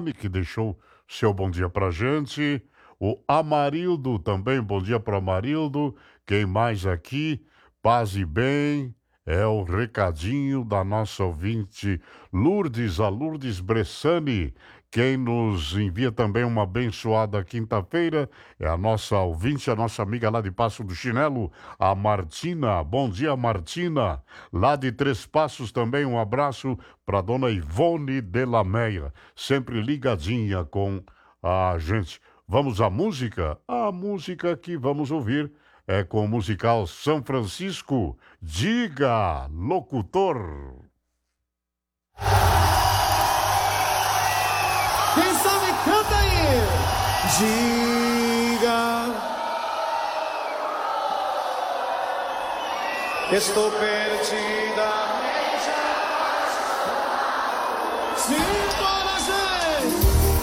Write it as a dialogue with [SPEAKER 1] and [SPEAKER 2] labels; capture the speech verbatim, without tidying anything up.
[SPEAKER 1] Cristiane, que deixou seu bom dia pra gente. O Amarildo também, bom dia para Amarildo. Quem mais aqui? Paz e bem. É o recadinho da nossa ouvinte Lourdes, a Lourdes Bressani. Quem nos envia também uma abençoada quinta-feira é a nossa ouvinte, a nossa amiga lá de Passo do Chinelo, a Martina. Bom dia, Martina. Lá de Três Passos também um abraço para dona Ivone de la Meia, sempre ligadinha com a gente. Vamos à música? A música que vamos ouvir é com o musical São Francisco. Diga, locutor.
[SPEAKER 2] Quem sabe canta aí. Diga, estou perdida. Sim.